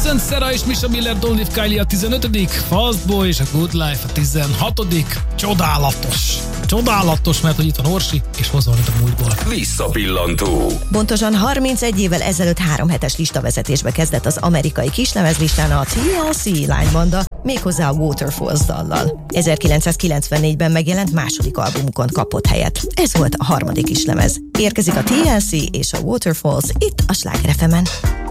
Jason Serra és Misha Miller, Don't Leave Kylie a 15. Fast Boy és a Good Life a 16. Csodálatos, mert hogy itt van Orsi, és hozza valamit a múltból. Visszapillantó. Pontosan 31 évvel ezelőtt 3 hetes listavezetésbe kezdett az amerikai kislemezlistán a TLC lánybanda, méghozzá a Waterfalls dallal. 1994-ben megjelent második albumukon kapott helyet. Ez volt a 3. kislemez. Érkezik a TLC és a Waterfalls itt a Sláger FM-en.